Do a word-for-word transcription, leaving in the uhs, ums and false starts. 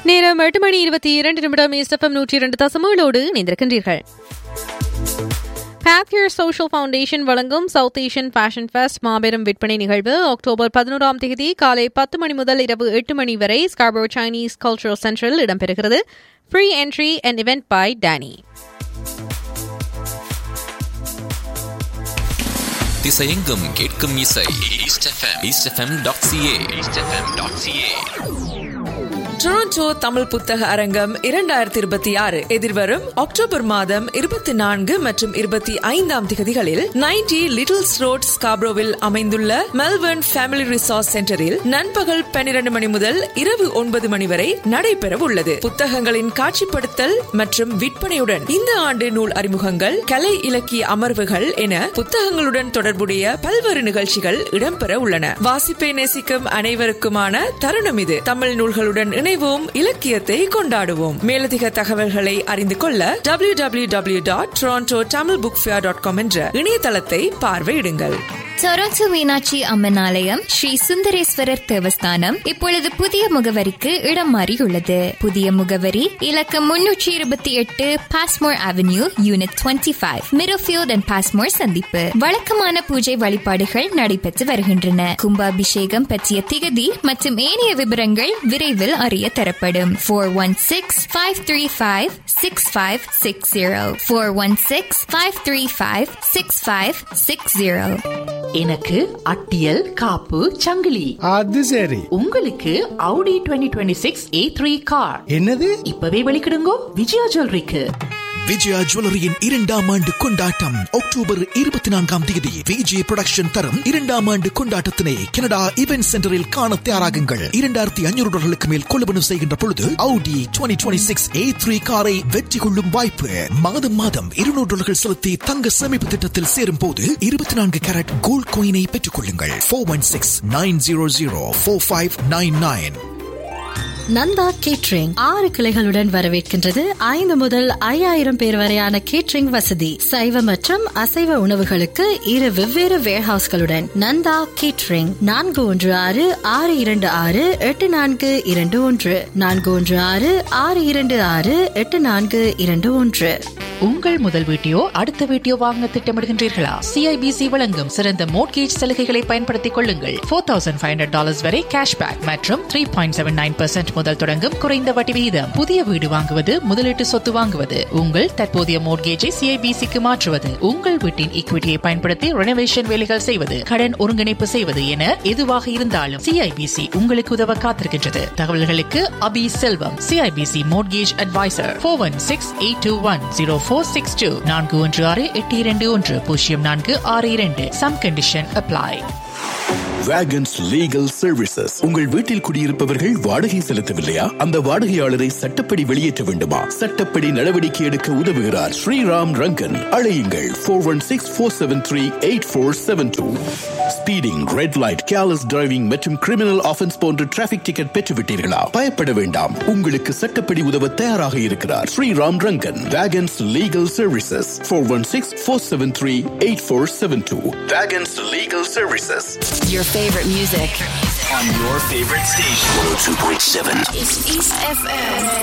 நேரம் எட்டு மணி இருபத்தி இரண்டு நிமிடம் எஸ்எஃப்எம் நூற்றி இரண்டு தசமங்களோடு இணைந்திருக்கின்றீர்கள். Pathir Social Foundation வழங்கும் சவுத் ஏஷியன் ஃபேஷன் ஃபெஸ்ட் மாபெரும் விற்பனை நிகழ்வு அக்டோபர் பதினோராம் தேதி காலை பத்து மணி முதல் இரவு எட்டு மணி வரை ஸ்கார்பரோ சைனீஸ் கல்ச்சரல் சென்டரில் இடம்பெறுகிறது. Free entry and event by Danny. திசையெங்கும் கேட்கும் இசை east FM east FM dot CA east FM dot CA. Toronto Tamil புத்தக அரங்கம் இரண்டாயிரத்தி இருபத்தி ஆறு எதிர்வரும் அக்டோபர் மாதம் இருபத்தி நான்கு மற்றும் இருபத்தி ஐந்தாம் திகதிகளில் நைன்டி லிட்டில்ஸ் ரோட் ஸ்காப்ரோவில் அமைந்துள்ள மெல்பர்ன் ஃபேமிலி ரிசார்ட் சென்டரில் நண்பகல் பன்னிரண்டு மணி முதல் இரவு ஒன்பது மணி வரை நடைபெற உள்ளது. புத்தகங்களின் காட்சிப்படுத்தல் மற்றும் விற்பனையுடன் இந்த ஆண்டு நூல் அறிமுகங்கள், கலை இலக்கிய அமர்வுகள் என புத்தகங்களுடன் தொடர்புடைய பல்வேறு நிகழ்ச்சிகள் இடம்பெற உள்ளன. வாசிப்பை நேசிக்கும் அனைவருக்குமான தருணம் இது. தமிழ் நூல்களுடன் இணைவோம், இலக்கியத்தை கொண்டாடுவோம். மேலதிக தகவல்களை அறிந்து கொள்ள W W W dot Toronto Tamil book fair dot com என்ற இணையதளத்தை பார்வையிடுங்கள். டொரண்டோ மீனாட்சி அம்மன் ஆலயம் ஸ்ரீ சுந்தரேஸ்வரர் தேவஸ்தானம் இப்பொழுது புதிய முகவரிக்கு இடம் மாறியுள்ளது. புதிய முகவரி இலக்கம் முன்னூற்றி இருபத்தி எட்டு Passmore avenue, unit twenty five, மிரோஃபீல்ட் and Passmore சந்திப்பு. வழக்கமான பூஜை வழிபாடுகள் நடைபெற்று வருகின்றன. கும்பாபிஷேகம் பற்றிய திகதி மற்றும் ஏனைய விவரங்கள் விரைவில் அறிய தரப்படும். Four one six five three five six five six zero four one six five three five six five six zero. எனக்கு அட்டியல் காப்பு சங்கிலி. அது சரி. உங்களுக்கு Audi twenty twenty six A three car. என்னது? இப்பவே வெளிக்கிடுங்கோ விஜயா ஜுவல்லரிக்கு. விஜயா ஜுவல்லரியின் இரண்டாம் ஆண்டு கொண்டாட்டம் அக்டோபர் இருபத்தி நான்காம் தேதி விஜய் புரொடக்ஷன் தரும் இரண்டாம் ஆண்டு கொண்டாட்டத்தினை கனடா இவென்ட் சென்டரில் காண தயாராகுங்கள். இரண்டாயிரத்தி ஐநூறு டாலர்களுக்கு மேல் கொள்வனவு செய்கின்ற பொழுது Audi twenty twenty six A three காரை வெற்றி கொள்ளும் வாய்ப்பு. மாதம் மாதம் இருநூறு டாலர்கள் செலுத்தி தங்க சேமிப்பு திட்டத்தில் சேரும் போது இருபத்தி நான்கு கேரட் கோல்ட் கோயினை பெற்றுக் கொள்ளுங்கள். Four one six nine zero zero four five nine nine. Nanda catering ஆறு கிளைகளுடன் வரவேற்கின்றது. ஐந்து முதல் ஐயாயிரம் பேர் வரையான கேட்ரிங் வசதி. சைவ மற்றும் அசைவ உணவுகளுக்கு இரு வெவ்வேறு வேர்ஹவுஸ்களுடன் நந்தா கேட்ரிங். நான்கு ஒன்று ஆறு ஆறு இரண்டு ஆறு எட்டு நான்கு இரண்டு ஒன்று நான்கு ஒன்று ஆறு ஆறு இரண்டு ஆறு எட்டு நான்கு இரண்டு ஒன்று. உங்கள் முதல் வீட்டையோ அடுத்த வீட்டையோ வாங்க திட்டமிடுகின்றீர்களா? சிஐபிசி வழங்கும் சிறந்த மோட்கேஜ் சலுகைகளை பயன்படுத்திக் கொள்ளுங்கள். Four thousand five hundred dollars வரை கேஷ்பேக் மற்றும் three point seven nine percent முதல் தொடங்கும் குறைந்த வட்டி விகிதம். புதிய வீடு வாங்குவது, முதலீட்டு சொத்து வாங்குவது, உங்கள் தற்போதைய மோட்கேஜை சிஐபிசிக்கு மாற்றுவது, உங்கள் வீட்டின் ஈக்விட்டியை பயன்படுத்தி ரெனோவேஷன் வேலைகள் செய்வது, கடன் ஒருங்கிணைப்பு செய்வது என எதுவாக இருந்தாலும் சிஐபிசி உங்களுக்கு உதவ காத்திருக்கின்றது. தகவல்களுக்கு அபி செல்வம், CIBC mortgage advisor. Four one six eight two one zero four six two நான்கு ஒன்று ஆறு எட்டு இரண்டு ஒன்று பூஜ்ஜியம் நான்கு ஆறு இரண்டு. Some condition apply. வேகன்ஸ் legal services. உங்கள் வீட்டில் குடியிருப்பவர்கள் வாடகை செலுத்தவில்லையா? அந்த வாடகையாளரை சட்டப்படி வெளியேற்ற வேண்டுமா? சட்டப்படி நடவடிக்கை எடுக்க உதவுகிறார் ஸ்ரீராம் ரங்கன். அழையுங்கள் four one six four seven three eight four seven two. Speeding, red light, careless driving மற்றும் கிரிமினல் ஆஃபென்ஸ் போன்ற டிராபிக் டிக்கெட் பெற்றுவிட்டீர்களா? பயப்பட வேண்டாம், உங்களுக்கு சட்டப்படி உதவ தயாராக இருக்கிறார் Sriram Rangan. வேகன்ஸ் legal services four one six four seven three eight four seven two. வேகன்ஸ் legal services. Your favorite music on your favorite station one oh two point seven. It's East F M.